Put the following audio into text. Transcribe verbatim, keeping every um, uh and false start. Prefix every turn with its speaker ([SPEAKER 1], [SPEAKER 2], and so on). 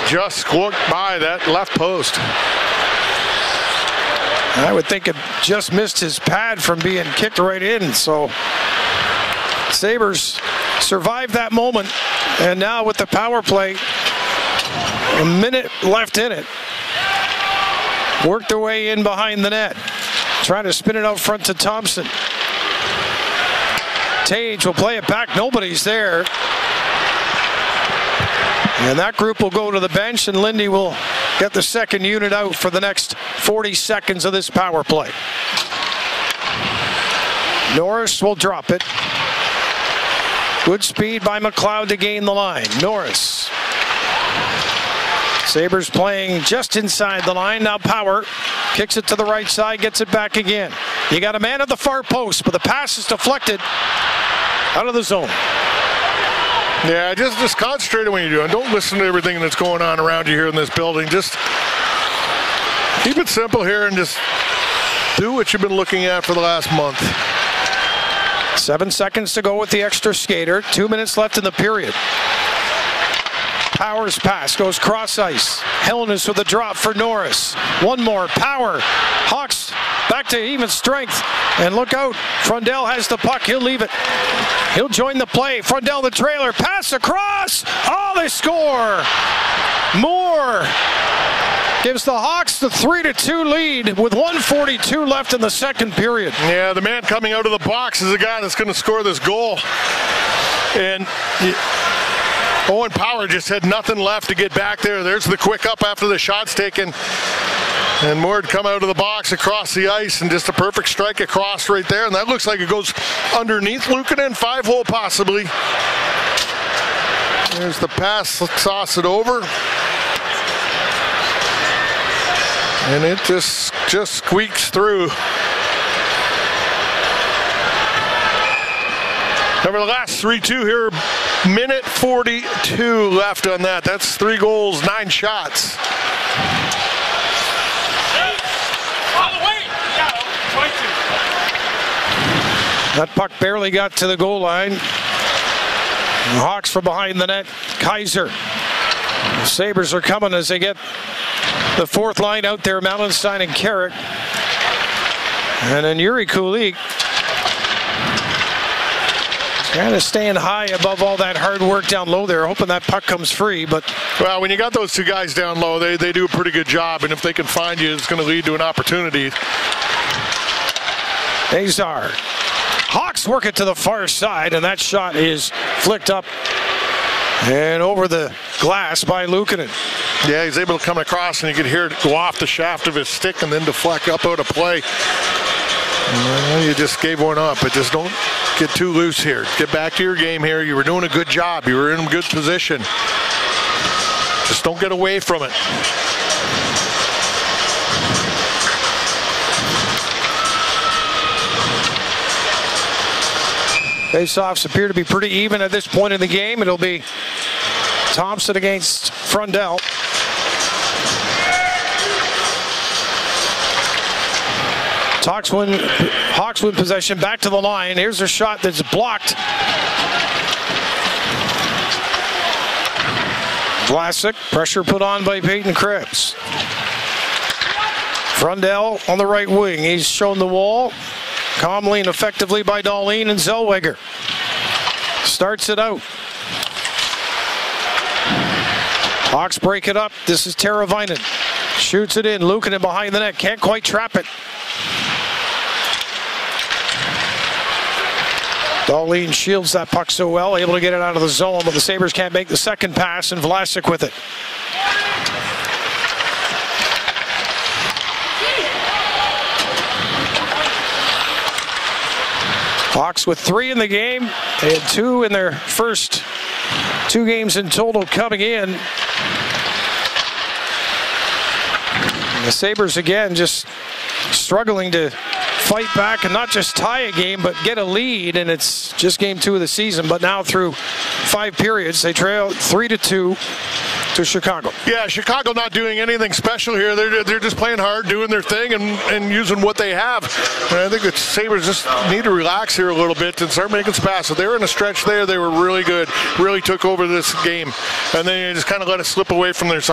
[SPEAKER 1] just looked by that left post.
[SPEAKER 2] I would think it just missed his pad from being kicked right in. So Sabres survived that moment, and now with the power play, a minute left in it, worked their way in behind the net, trying to spin it out front to Thompson. Tage will play it back. Nobody's there. And that group will go to the bench, and Lindy will get the second unit out for the next forty seconds of this power play. Norris will drop it. Good speed by McLeod to gain the line. Norris. Sabres playing just inside the line. Now Power kicks it to the right side, gets it back again. You got a man at the far post, but the pass is deflected out of the zone.
[SPEAKER 1] Yeah, just, just concentrate on what you're doing. Don't listen to everything that's going on around you here in this building. Just keep it simple here and just do what you've been looking at for the last month.
[SPEAKER 2] Seven seconds to go with the extra skater. Two minutes left in the period. Power's pass goes cross ice. Helenius with a drop for Norris. One more. Power. Hawks back to even strength. And look out. Frundell has the puck. He'll leave it. He'll join the play. Frundell the trailer. Pass across. Oh, they score. Moore gives the Hawks the three to two lead with one forty-two left in the second period.
[SPEAKER 1] Yeah, the man coming out of the box is the guy that's going to score this goal. And Owen Power just had nothing left to get back there. There's the quick up after the shot's taken. And Moore had come out of the box across the ice and just a perfect strike across right there. And that looks like it goes underneath Luukkonen, five hole possibly. There's the pass, let's toss it over. And it just, just squeaks through. Over the last three two here, minute forty-two left on that. That's three goals, nine shots.
[SPEAKER 2] That puck barely got to the goal line. The Hawks from behind the net. Kaiser. The Sabres are coming as they get the fourth line out there. Malenstein and Carrick. And then Yuri Kulik kind of staying high above all that hard work down low there, hoping that puck comes free. But
[SPEAKER 1] well, when you got those two guys down low, they, they do a pretty good job. And if they can find you, it's going to lead to an opportunity.
[SPEAKER 2] Azar. Hawks work it to the far side, and that shot is flicked up and over the glass by Luukkonen.
[SPEAKER 1] Yeah, he's able to come across, and you could hear it go off the shaft of his stick and then deflect up out of play. Well, you just gave one up, but just don't get too loose here. Get back to your game here. You were doing a good job. You were in a good position. Just don't get away from it.
[SPEAKER 2] Faceoffs appear to be pretty even at this point in the game. It'll be Thompson against Frundell. Hawks win, Hawks win possession, back to the line. Here's a shot that's blocked. Vlasic, pressure put on by Peyton Krebs. Frundell on the right wing. He's shown the wall. Calmly and effectively by Dahlin, and Zellweger starts it out. Hawks break it up. This is Teravainen. Shoots it in. Luukkonen behind the net. Can't quite trap it. Dahlin shields that puck so well, able to get it out of the zone, but the Sabres can't make the second pass, and Vlasic with it. Hawks with three in the game. They had two in their first two games in total coming in. And the Sabres again just struggling to fight back and not just tie a game, but get a lead. And it's just game two of the season. But now through five periods, they trail three to two to Chicago.
[SPEAKER 1] Yeah, Chicago not doing anything special here. They're they're just playing hard, doing their thing, and, and using what they have. And I think the Sabres just need to relax here a little bit and start making some passes. They were in a stretch there. They were really good, really took over this game. And then they just kind of let it slip away from their side.